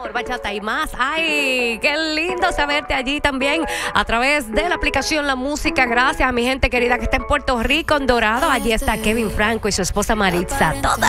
mejor bachata y más. ¡Ay! ¡Qué lindo saberte allí también a través de la aplicación La Música! Gracias a mi gente querida que está en Puerto Rico, en Dorado. Allí está Kevin Franco y su esposa Maritza. Toda